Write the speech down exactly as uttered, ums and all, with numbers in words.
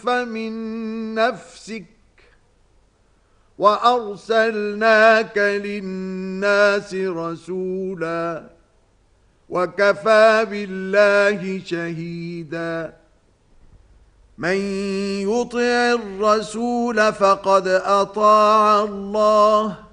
من نفسك وأرسلناك للناس رسولا وكفى بالله شهيدا من يطع الرسول فقد أطاع الله